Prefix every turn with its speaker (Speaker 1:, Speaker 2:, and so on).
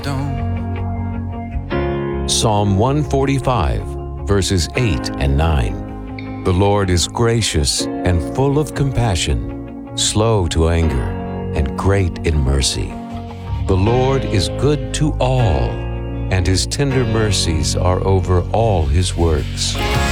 Speaker 1: Psalm 145, verses 8 and 9. The Lord is gracious and full of compassion, slow to anger, and great in mercy. The Lord is good to all, and his tender mercies are over all his works.